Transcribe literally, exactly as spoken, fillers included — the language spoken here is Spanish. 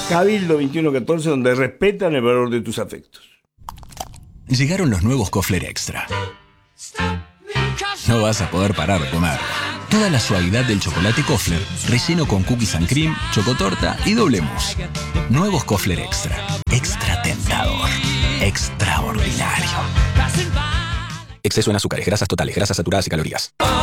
Cabildo veintiuno catorce, donde respetan el valor de tus afectos. Llegaron los nuevos Kofler Extra. No vas a poder parar de comer. Toda la suavidad del chocolate Kofler, relleno con cookies and cream, chocotorta y doble mousse. Nuevos Kofler Extra. Extra tentador. Extraordinario. Exceso en azúcares, grasas totales, grasas saturadas y calorías.